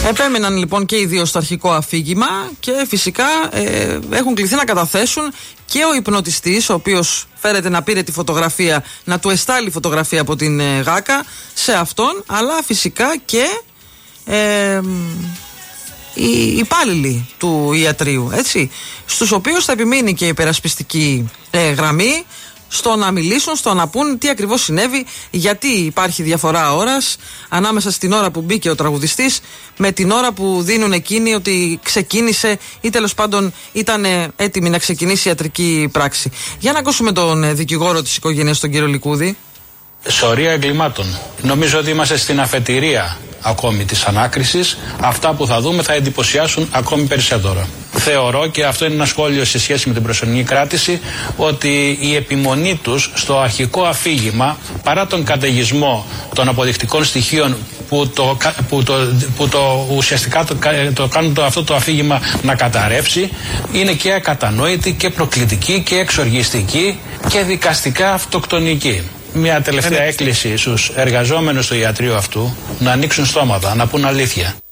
Επέμειναν λοιπόν και οι δύο στο αρχικό αφήγημα και φυσικά έχουν κληθεί να καταθέσουν και ο υπνοτιστής, ο οποίος φέρεται να πήρε τη φωτογραφία, να του εστάλει φωτογραφία από την ΓΑΚΑ σε αυτόν, αλλά φυσικά και οι υπάλληλοι του ιατρείου, έτσι, στους οποίους θα επιμείνει και η υπερασπιστική γραμμή στο να μιλήσουν, στο να πούν τι ακριβώς συνέβη, γιατί υπάρχει διαφορά ώρας ανάμεσα στην ώρα που μπήκε ο τραγουδιστής με την ώρα που δίνουν εκείνοι ότι ξεκίνησε ή τέλος πάντων ήταν έτοιμη να ξεκινήσει η ιατρική πράξη. Για να ακούσουμε τον δικηγόρο της οικογένειας, τον κύριο Λικούδη. Σωρία εγκλημάτων. Νομίζω ότι είμαστε στην αφετηρία ακόμη της ανάκρισης. Αυτά που θα δούμε θα εντυπωσιάσουν ακόμη περισσότερο. Θεωρώ, και αυτό είναι ένα σχόλιο σε σχέση με την προσωρινή κράτηση, ότι η επιμονή τους στο αρχικό αφήγημα, παρά τον καταιγισμό των αποδεικτικών στοιχείων που ουσιαστικά το κάνουν αυτό το αφήγημα να καταρρεύσει, είναι και ακατανόητη και προκλητική και εξοργιστική και δικαστικά αυτοκτονική. Μια τελευταία έκκληση στους εργαζόμενους του ιατρείου αυτού να ανοίξουν στόματα, να πούν αλήθεια.